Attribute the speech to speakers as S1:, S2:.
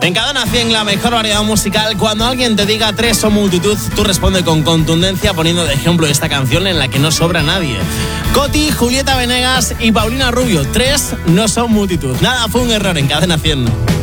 S1: En Cadena 100, la mejor variedad musical. Cuando alguien te diga 3 son multitud, tú responde con contundencia poniendo de ejemplo esta canción en la que no sobra nadie. Coti, Julieta Venegas y Paulina Rubio, 3 no son multitud. Nada, fue un error en Cadena 100.